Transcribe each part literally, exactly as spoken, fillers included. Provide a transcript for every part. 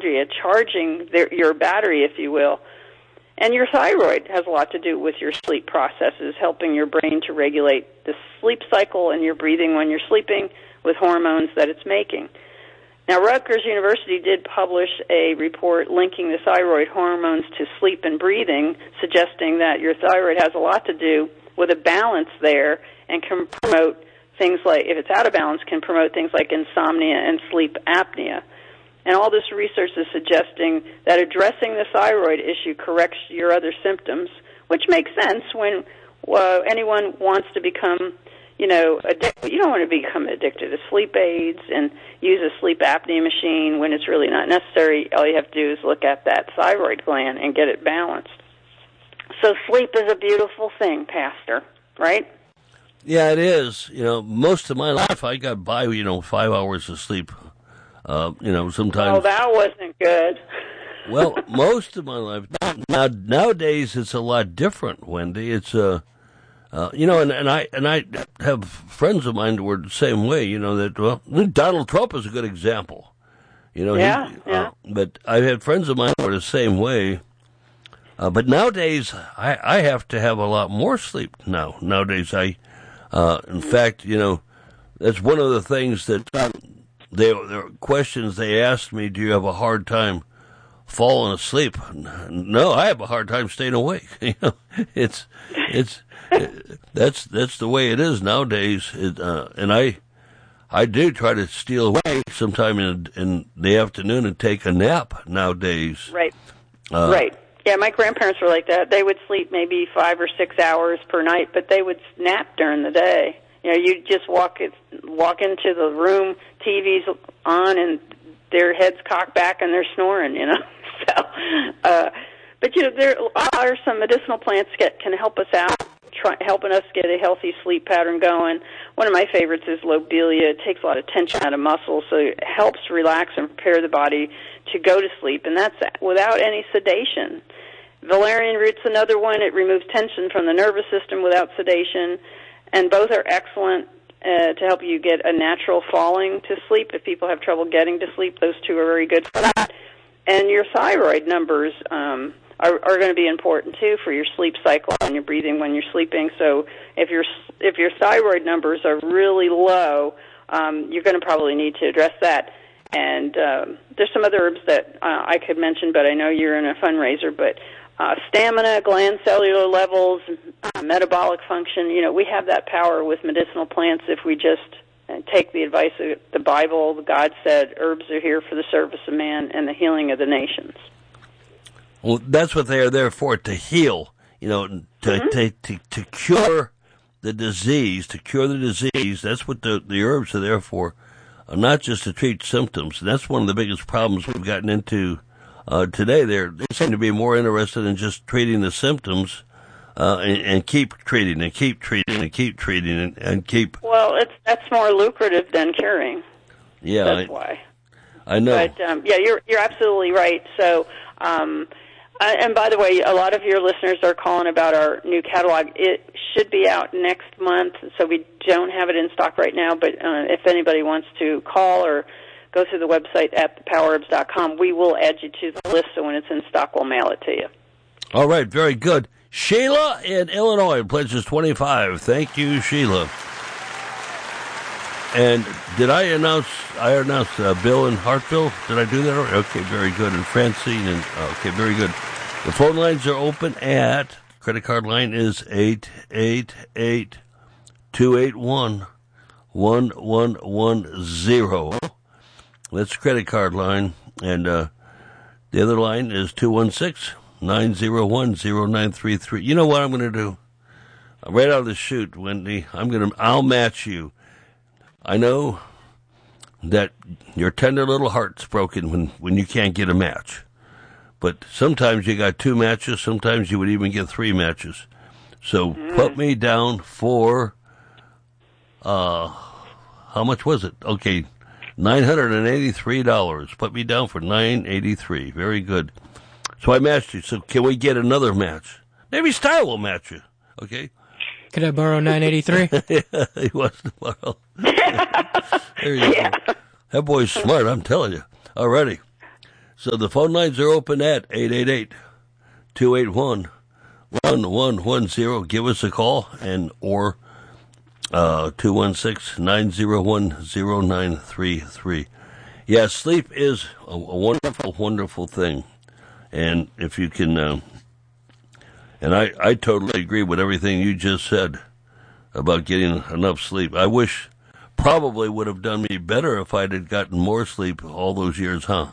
mitochondria, charging their, your battery, if you will. And your thyroid has a lot to do with your sleep processes, helping your brain to regulate the sleep cycle and your breathing when you're sleeping with hormones that it's making. Now, Rutgers University did publish a report linking the thyroid hormones to sleep and breathing, suggesting that your thyroid has a lot to do with a balance there and can promote things like, if it's out of balance, can promote things like insomnia and sleep apnea. And all this research is suggesting that addressing the thyroid issue corrects your other symptoms, which makes sense when uh, anyone wants to become, you know, addicted. You don't want to become addicted to sleep aids and use a sleep apnea machine when it's really not necessary. All you have to do is look at that thyroid gland and get it balanced. So sleep is a beautiful thing, Pastor, right? Yeah, it is. You know, most of my life I got by, you know, five hours of sleep. Uh, you know, sometimes. Oh, that wasn't good. Well, most of my life. Now, nowadays it's a lot different, Wendy. It's uh, uh you know, and, and I and I have friends of mine who were the same way. You know that well, Donald Trump is a good example. You know, yeah, he, yeah. Uh, but I've had friends of mine who are the same way. Uh, but nowadays, I, I have to have a lot more sleep now. Nowadays, I, uh, in fact, you know, that's one of the things that. They, there were questions they asked me, do you have a hard time falling asleep? No, I have a hard time staying awake. You know, it's, it's, it, that's, that's the way it is nowadays. It, uh, and I, I do try to steal away sometime in, in the afternoon and take a nap nowadays. Right. Uh, right. Yeah, my grandparents were like that. They would sleep maybe five or six hours per night, but they would nap during the day. You know, you just walk it, walk into the room, T V's on, and their heads cocked back and they're snoring. You know, so. Uh, but you know, there are some medicinal plants that can help us out, try, helping us get a healthy sleep pattern going. One of my favorites is lobelia. It takes a lot of tension out of muscles, so it helps relax and prepare the body to go to sleep, and that's without any sedation. Valerian root's another one. It removes tension from the nervous system without sedation. And both are excellent uh, to help you get a natural falling to sleep. If people have trouble getting to sleep, those two are very good for that. And your thyroid numbers um, are, are going to be important, too, for your sleep cycle and your breathing when you're sleeping. So if your if your thyroid numbers are really low, um, you're going to probably need to address that. And um, there's some other herbs that uh, I could mention, but I know you're in a fundraiser, but Uh, stamina, gland cellular levels, uh, metabolic function. You know, we have that power with medicinal plants if we just uh, take the advice of the Bible. God said herbs are here for the service of man and the healing of the nations. Well, that's what they are there for, to heal, you know, to, mm-hmm. to, to, to cure the disease, to cure the disease. That's what the, the herbs are there for, uh, not just to treat symptoms. And that's one of the biggest problems we've gotten into Uh, today. They're, they seem to be more interested in just treating the symptoms, uh, and, and keep treating and keep treating and keep treating and, and keep. Well, it's, that's more lucrative than curing. Yeah. That's I, why. I know. But, um, yeah, you're, you're absolutely right. So, um, uh, and by the way, a lot of your listeners are calling about our new catalog. It should be out next month, so we don't have it in stock right now, but, uh, if anybody wants to call or go through the website at the power herbs dot com. We will add you to the list, so when it's in stock, we'll mail it to you. All right, very good. Sheila in Illinois pledges twenty-five. Thank you, Sheila. And did I announce, I announced uh, Bill in Hartville? Did I do that already? Okay, very good. And Francine, and okay, very good. The phone lines are open at, credit card line is eight eight eight, two eight one, one one one zero. That's the credit card line, and uh, the other line is two one six, nine zero one, zero nine three three. You know what I'm going to do? Right out of the chute, Wendy, I'm going to, I'll match you. I know that your tender little heart's broken when, when you can't get a match. But sometimes you got two matches, sometimes you would even get three matches. So mm. put me down for, uh, how much was it? Okay. nine hundred eighty-three dollars. Put me down for nine hundred eighty-three dollars. Very good. So I matched you. So can we get another match? Maybe Style will match you. Okay? Could I borrow nine hundred eighty-three dollars? Yeah, he wants to borrow. There you yeah. go. That boy's smart, I'm telling you. Alrighty. So the phone lines are open at eight eight eight, two eight one, one one one zero. Give us a call, and or uh, two one six, nine zero one, zero nine three three. Yeah, sleep is a, a wonderful, wonderful thing. And if you can, uh, and I, I totally agree with everything you just said about getting enough sleep. I wish probably would have done me better if I'd had gotten more sleep all those years, huh?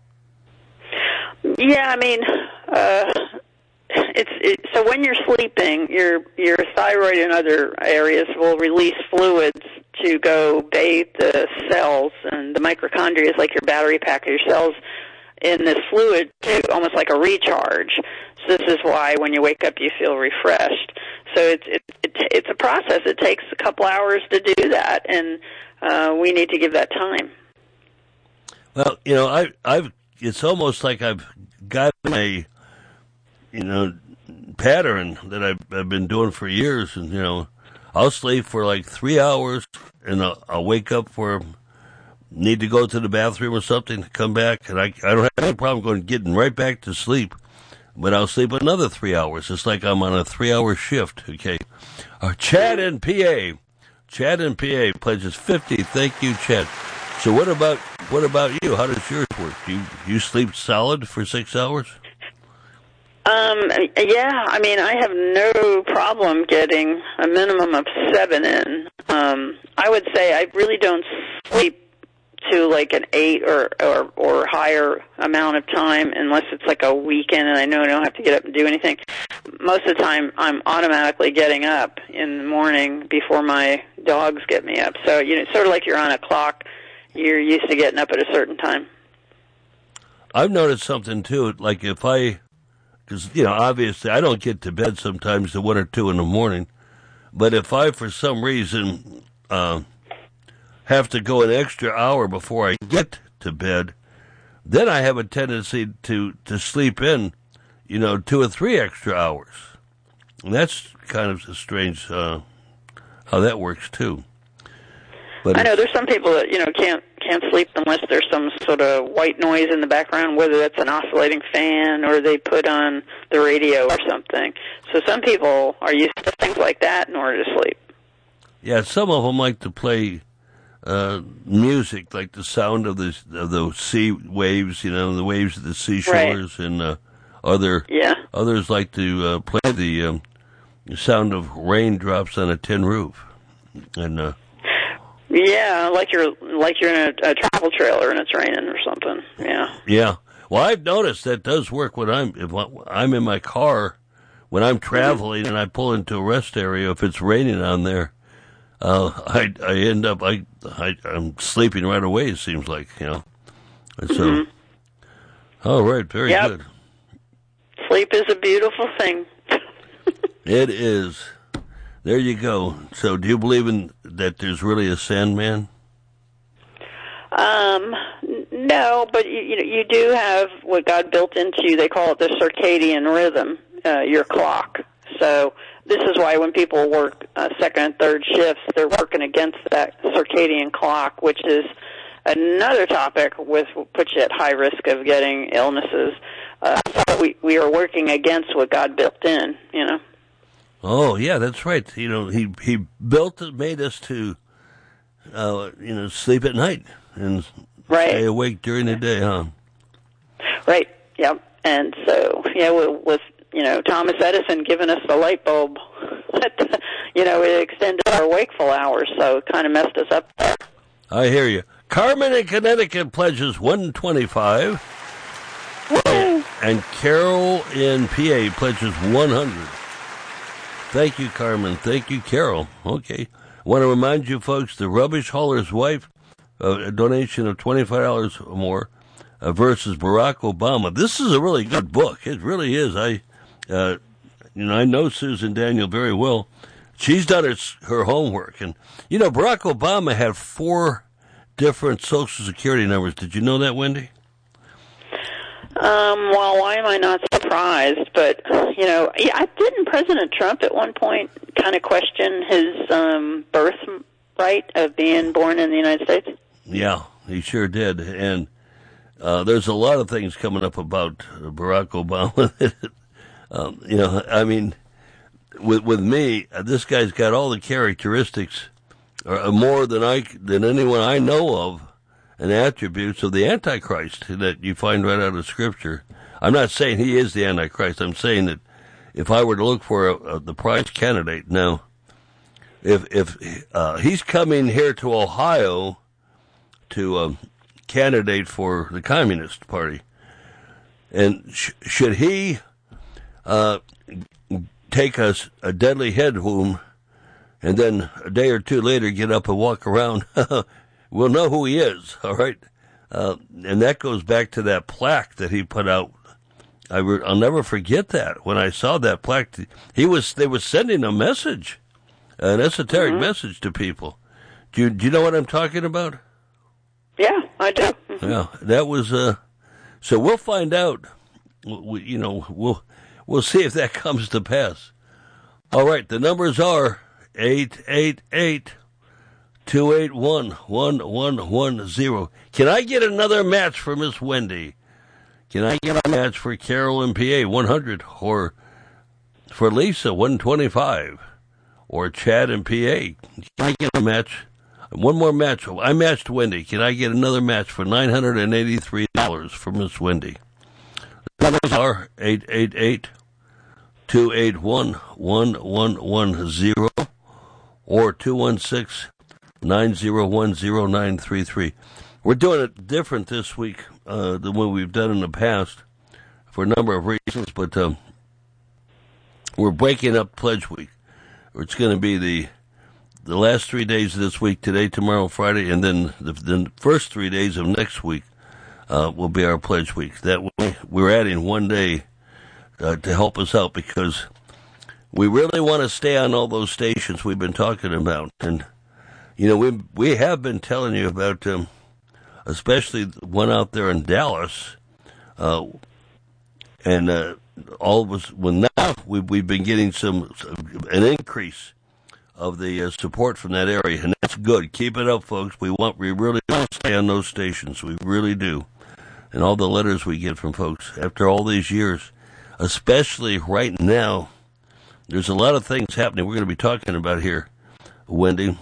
Yeah, I mean, uh, it's it, so when you're sleeping, your your thyroid and other areas will release fluids to go bathe the cells, and the mitochondria is like your battery pack of your cells in this fluid, to almost like a recharge. So this is why when you wake up you feel refreshed. So it's it, it, it's a process. It takes a couple hours to do that, and uh, we need to give that time. Well, you know, I I've it's almost like I've got a you know pattern that I've, I've been doing for years, and you know, I'll sleep for like three hours, and I'll, I'll wake up for need to go to the bathroom or something, come back, and I I don't have any problem going getting right back to sleep. But I'll sleep another three hours. It's like I'm on a three-hour shift. Okay, uh, Chad in P A, Chad in P A pledges fifty. Thank you, Chad. So what about what about you? How does yours work? You you sleep solid for six hours? Um, yeah, I mean, I have no problem getting a minimum of seven in. Um, I would say I really don't sleep to like an eight or, or or higher amount of time unless it's like a weekend and I know I don't have to get up and do anything. Most of the time I'm automatically getting up in the morning before my dogs get me up. So, you know, it's sort of like you're on a clock. You're used to getting up at a certain time. I've noticed something too, like if I, because, you know, obviously I don't get to bed sometimes at one or two in the morning, but if I for some reason uh have to go an extra hour before I get to bed, then I have a tendency to, to sleep in, you know, two or three extra hours. And that's kind of strange uh, how that works, too. But I know there's some people that, you know, can't can't sleep unless there's some sort of white noise in the background, whether that's an oscillating fan or they put on the radio or something. So some people are used to things like that in order to sleep. Yeah, some of them like to play Uh, music, like the sound of the of the sea waves, you know, the waves of the seashores, right. and uh, other yeah. others like to uh, play the um, sound of raindrops on a tin roof, and uh, yeah, like you're like you're in a, a travel trailer and it's raining or something. Yeah, yeah. Well, I've noticed that does work when I'm if I'm in my car when I'm traveling mm-hmm. and I pull into a rest area. If it's raining on there. Uh, I I end up I, I I'm sleeping right away. It seems like, you know. And so, mm-hmm. all right, very yep. good. Sleep is a beautiful thing. It is. There you go. So, do you believe in that? There's really a Sandman? Um, no, but you you, know, you do have what God built into you. They call it the circadian rhythm, uh, your clock. So. This is why when people work uh, second and third shifts, they're working against that circadian clock, which is another topic with puts you at high risk of getting illnesses. Uh, so we we are working against what God built in, you know. Oh yeah, that's right. You know, he he built it, made us to, uh, you know, sleep at night and right. stay awake during the day, huh? Right. Yep. And so yeah, with, with you know, Thomas Edison giving us the light bulb, you know, it extended our wakeful hours, so it kind of messed us up there. I hear you. Carmen in Connecticut pledges one twenty-five. And, and Carol in P A pledges one hundred. Thank you, Carmen. Thank you, Carol. Okay. I want to remind you folks, The Rubbish Hauler's Wife, uh, a donation of twenty-five dollars or more, uh, versus Barack Obama. This is a really good book. It really is. I... Uh, you know, I know Susan Daniel very well. She's done her, her homework. And, you know, Barack Obama had four different Social Security numbers. Did you know that, Wendy? Um, well, why am I not surprised? But, you know, yeah, didn't President Trump at one point kind of question his um, birthright of being born in the United States? Yeah, he sure did. And uh, there's a lot of things coming up about Barack Obama. um, you know, I mean, with with me, uh, this guy's got all the characteristics, uh, more than I than anyone I know of, and attributes of the Antichrist that you find right out of Scripture. I'm not saying he is the Antichrist. I'm saying that if I were to look for a, a, the prize candidate now, if if uh, he's coming here to Ohio to um, candidate for the Communist Party, and sh- should he uh, take a, a deadly head wound and then a day or two later get up and walk around, we'll know who he is, all right? Uh, and that goes back to that plaque that he put out. I re- I'll never forget that. When I saw that plaque, he was they were sending a message, an esoteric mm-hmm. message to people. Do you, do you know what I'm talking about? Yeah, I do. Mm-hmm. Yeah, that was. Uh, so we'll find out. We, you know, we'll we'll see if that comes to pass. All right, the numbers are eight eight eight, two eight one, one one one zero. Can I get another match for Miss Wendy? Can I get a match for Carol in P A, one hundred, or for Lisa, one twenty-five, or Chad in P A? Can I get a match? One more match. I matched Wendy. Can I get another match for nine hundred eighty-three dollars for Miss Wendy? The numbers are eight eight eight, two eight one, one one one zero or two one six, nine zero one zero nine three three. We're doing it different this week uh, than what we've done in the past for a number of reasons, but um, we're breaking up Pledge Week. It's going to be the the last three days of this week, today, tomorrow, Friday, and then the, the first three days of next week uh, will be our Pledge Week. That way, we're adding one day uh, to help us out because we really want to stay on all those stations we've been talking about. And, you know, we we have been telling you about um, especially the one out there in Dallas, uh, and uh, all of us. Well, now we've we've been getting some an increase of the uh, support from that area, and that's good. Keep it up, folks. We want we really want to stay on those stations. We really do, and all the letters we get from folks after all these years, especially right now, there's a lot of things happening. We're going to be talking about here, Wendy,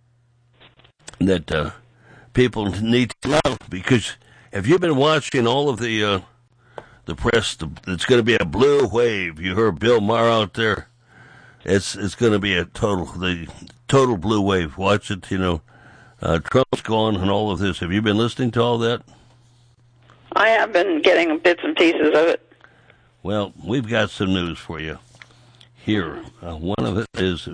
that. Uh, People need to know because if you've been watching all of the uh, the press, the, it's going to be a blue wave. You heard Bill Maher out there. It's it's going to be a total the total blue wave. Watch it. You know, uh, Trump's gone and all of this. Have you been listening to all that? I have been getting bits and pieces of it. Well, we've got some news for you here. Uh, one of it is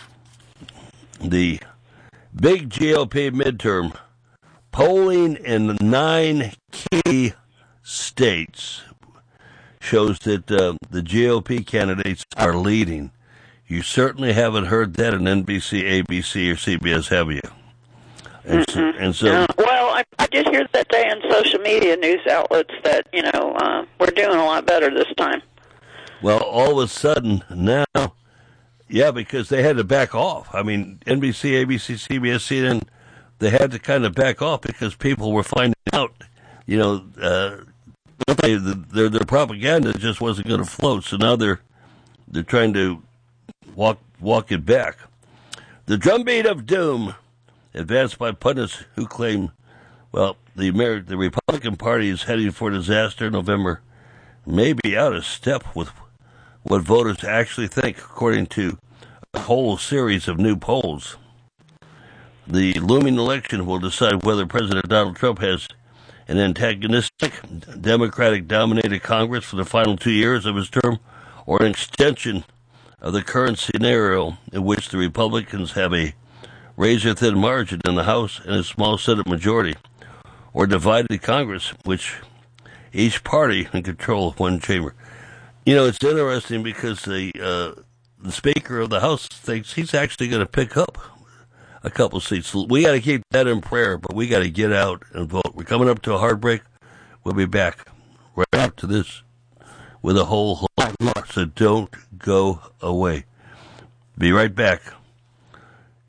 the big G O P midterm. Polling in nine key states shows that uh, the G O P candidates are leading. You certainly haven't heard that on N B C, A B C, or C B S, have you? And so, and so uh, well, I, I did hear that day on social media news outlets that, you know, uh, we're doing a lot better this time. Well, all of a sudden now, yeah, because they had to back off. I mean, N B C, A B C, C B S, C N N, they had to kind of back off because people were finding out, you know, uh, they, the, their their propaganda just wasn't going to float. So now they're they're trying to walk walk it back. The drumbeat of doom, advanced by pundits who claim, well, the Ameri- the Republican Party is heading for disaster in November, may be out of step with what voters actually think, according to a whole series of new polls. The looming election will decide whether President Donald Trump has an antagonistic, Democratic-dominated Congress for the final two years of his term, or an extension of the current scenario in which the Republicans have a razor-thin margin in the House and a small Senate majority, or divided Congress, which each party in control of one chamber. You know, it's interesting because the, uh, the Speaker of the House thinks he's actually going to pick up a couple seats. We got to keep that in prayer, but we got to get out and vote. We're coming up to a hard break. We'll be back right after this with a whole, whole lot more, so don't go away. Be right back.